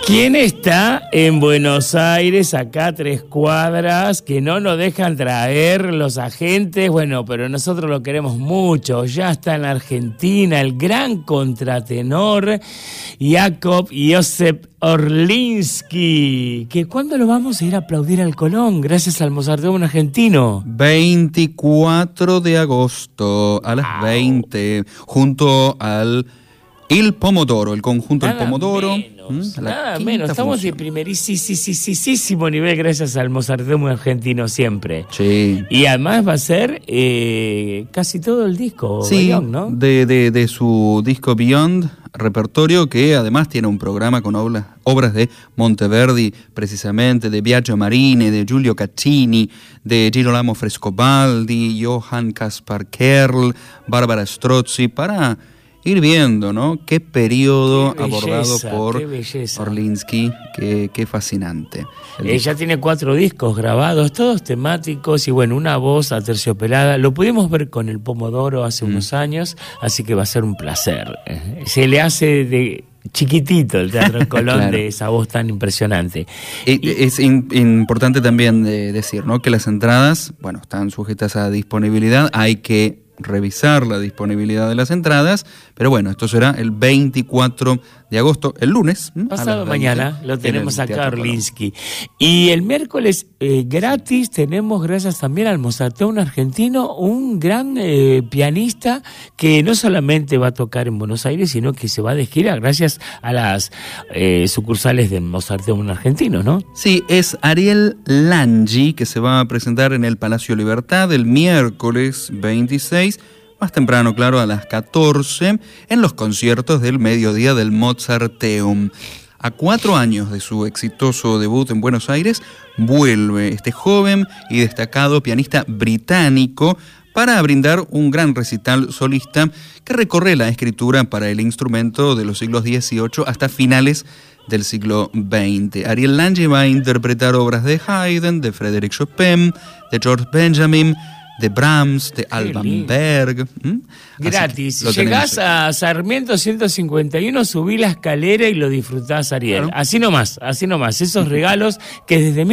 ¿Quién está en Buenos Aires, acá a 3 cuadras, que no nos dejan traer los agentes? Bueno, pero nosotros lo queremos mucho. Ya está en la Argentina el gran contratenor Jacob Josep Orlinsky. ¿Cuándo lo vamos a ir a aplaudir al Colón? Gracias al Mozarteum argentino. 24 de agosto a las 20, junto al Il Pomodoro, el conjunto El Pomodoro. Nada menos, estamos de primerísimo nivel gracias al Mozarteum argentino siempre. Sí. Y además va a ser casi todo el disco, sí, Beyond, ¿no? De su disco Beyond, repertorio que además tiene un programa con obras de Monteverdi, precisamente, de Biagio Marini, de Giulio Caccini, de Girolamo Frescobaldi, Johann Caspar Kerl, Bárbara Strozzi, para ir viendo, ¿no? Qué periodo abordado por Orlinsky, qué fascinante. Ella tiene 4 discos grabados, todos temáticos y bueno, una voz aterciopelada. Lo pudimos ver con el Pomodoro hace unos años, así que va a ser un placer. Se le hace de chiquitito el Teatro Colón claro. De esa voz tan impresionante. Es importante también decir, ¿no? Que las entradas, bueno, están sujetas a disponibilidad, hay que revisar la disponibilidad de las entradas, pero bueno, esto será el 24 de agosto, el lunes. Pasado mañana lo tenemos acá, Orlinsky. Y el miércoles gratis tenemos, gracias también al Mozarteum argentino, un gran pianista que no solamente va a tocar en Buenos Aires, sino que se va de gira gracias a las sucursales del Mozarteum argentino, ¿no? Sí, es Ariel Langi, que se va a presentar en el Palacio Libertad el miércoles 26, más temprano, claro, a las 14, en los conciertos del mediodía del Mozarteum. A 4 años de su exitoso debut en Buenos Aires, vuelve este joven y destacado pianista británico para brindar un gran recital solista que recorre la escritura para el instrumento de los siglos XVIII hasta finales del siglo XX. Ariel Langi va a interpretar obras de Haydn, de Frédéric Chopin, de George Benjamin, de Brahms, de Alban Berg. Gratis. Llegás a Sarmiento 151, subí la escalera y lo disfrutás, Ariel. Claro. Así nomás. Esos regalos que desde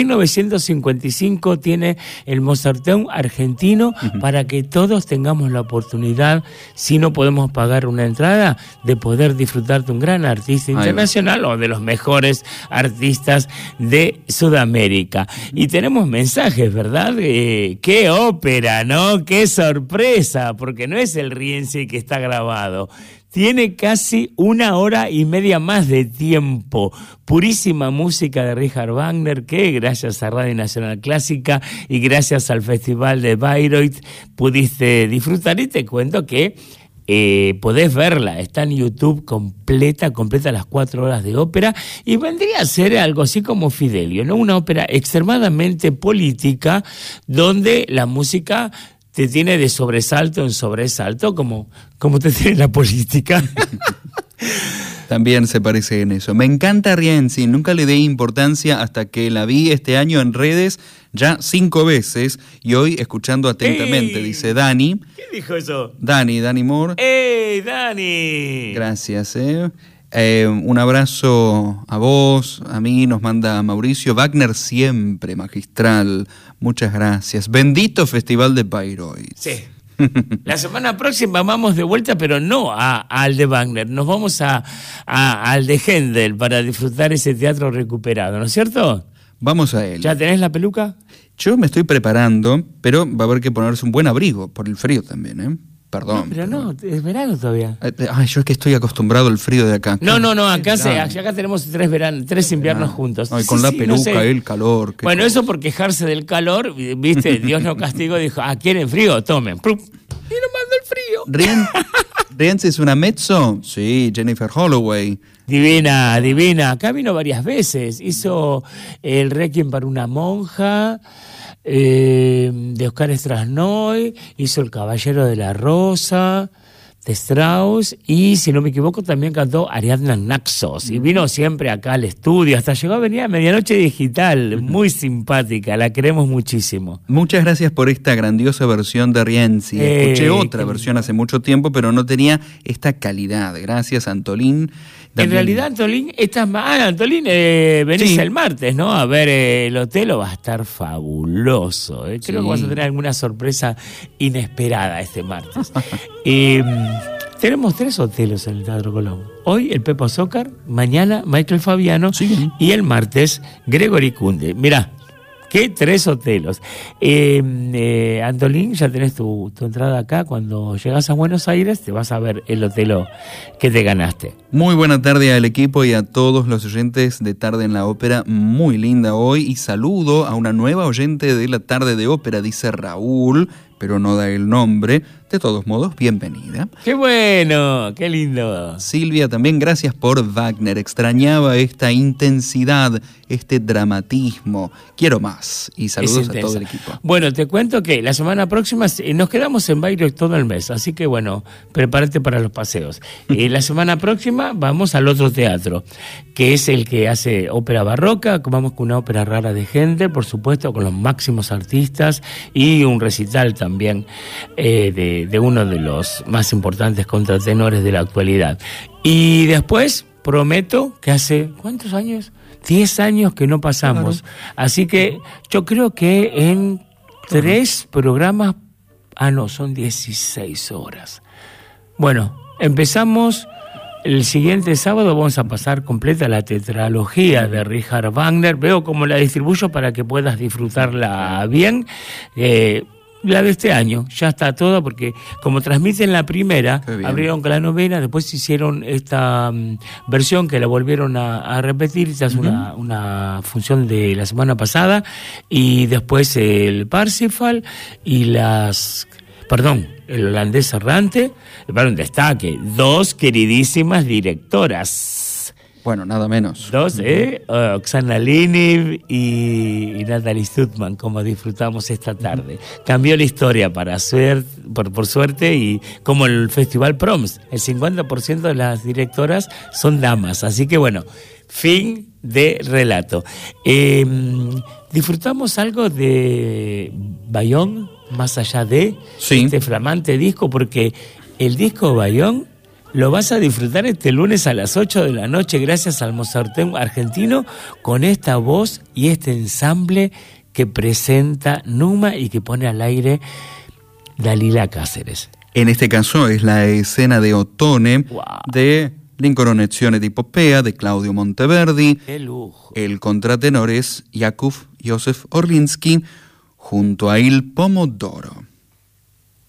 1955 tiene el Mozarteum argentino para que todos tengamos la oportunidad, si no podemos pagar una entrada, de poder disfrutar de un gran artista internacional o de los mejores artistas de Sudamérica. Y tenemos mensajes, ¿verdad? ¡Qué ópera! ¿No? ¡Qué sorpresa! Porque no es el Rienzi que está grabado. Tiene casi 1 hora y media más de tiempo. Purísima música de Richard Wagner, que gracias a Radio Nacional Clásica y gracias al Festival de Bayreuth pudiste disfrutar. Y te cuento que podés verla, está en YouTube completa las 4 horas de ópera, y vendría a ser algo así como Fidelio, ¿no? Una ópera extremadamente política, donde la música te tiene de sobresalto en sobresalto, como te tiene la política. También se parece en eso. Me encanta Rienzi, nunca le di importancia hasta que la vi este año en redes ya 5 veces y hoy escuchando atentamente, dice Dani. ¿Quién dijo eso? Dani Moore. ¡Ey, Dani! Gracias, un abrazo a vos, a mí, nos manda Mauricio. Wagner siempre magistral, muchas gracias. Bendito Festival de Bayreuth. Sí. La semana próxima vamos de vuelta, pero no al de Wagner, nos vamos al de Händel para disfrutar ese teatro recuperado, ¿no es cierto? Vamos a él. ¿Ya tenés la peluca? Yo me estoy preparando, pero va a haber que ponerse un buen abrigo por el frío también, ¿eh? Perdón. No, pero no, es verano todavía. Yo es que estoy acostumbrado al frío de acá. No, acá tenemos 3 inviernos juntos. Ay, con la peluca, no sé. El calor. Bueno, eso por quejarse del calor, viste, Dios no castigó, dijo, ¿quieren frío? Tomen. Y nos mandó el frío. ¿Rienzi es una mezzo? Sí, Jennifer Holloway. Divina. Acá vino varias veces. Hizo el Requiem para una monja, de Oscar Strasnoy, hizo El Caballero de la Rosa, de Strauss, y si no me equivoco también cantó Ariadna Naxos, y vino siempre acá al estudio, hasta llegó a venir a Medianoche Digital, muy simpática, la queremos muchísimo. Muchas gracias por esta grandiosa versión de Rienzi. Escuché otra versión hace mucho tiempo, pero no tenía esta calidad. Gracias, Antolín. En realidad, Antolín, Antolín, venís el martes, ¿no? A ver el hotel, va a estar fabuloso. Creo que vas a tener alguna sorpresa inesperada este martes. Tenemos 3 hoteles en el Teatro Colón. Hoy el Pepo Zócar, mañana Michael Fabiano y el martes Gregory Kunde. Mirá, ¿qué 3 hoteles? Antolín, ya tenés tu entrada acá. Cuando llegas a Buenos Aires te vas a ver el hotel que te ganaste. Muy buena tarde al equipo y a todos los oyentes de Tarde en la Ópera. Muy linda hoy y saludo a una nueva oyente de la Tarde de Ópera, dice Raúl, pero no da el nombre. De todos modos, bienvenida. ¡Qué bueno! ¡Qué lindo! Silvia, también gracias por Wagner. Extrañaba esta intensidad, este dramatismo. Quiero más. Y saludos a todo el equipo. Bueno, te cuento que la semana próxima nos quedamos en Bayreuth todo el mes, así que bueno, prepárate para los paseos. La semana próxima vamos al otro teatro, que es el que hace ópera barroca. Vamos con una ópera rara de Händel, por supuesto, con los máximos artistas y un recital también de uno de los más importantes contratenores de la actualidad. Y después prometo que hace, ¿cuántos años? 10 años que no pasamos. Claro. Así que yo creo que en 3 programas, son 16 horas. Bueno, empezamos el siguiente sábado, vamos a pasar completa la tetralogía de Richard Wagner. Veo cómo la distribuyo para que puedas disfrutarla bien. La de este año ya está toda, porque como transmiten la primera, abrieron con la novena, después hicieron esta versión que la volvieron a repetir. Esta es una función de la semana pasada, y después el Parsifal y el holandés errante, para un destaque, 2 queridísimas directoras. Bueno, nada menos. 2, Oksana Liniv y Natalie Stuttman, como disfrutamos esta tarde. Cambió la historia por suerte, y como el Festival Proms, el 50% de las directoras son damas. Así que bueno, fin de relato. Disfrutamos algo de Bayón, más allá de este flamante disco, porque el disco Bayón lo vas a disfrutar este lunes a las 8 de la noche gracias al Mozarteum argentino, con esta voz y este ensamble que presenta Numa y que pone al aire Dalila Cáceres. En este caso es la escena de Ottone de L'Incoronazione di Poppea de Claudio Monteverdi. ¡Qué lujo! El contratenor es Jakub Józef Orliński junto a Il Pomodoro.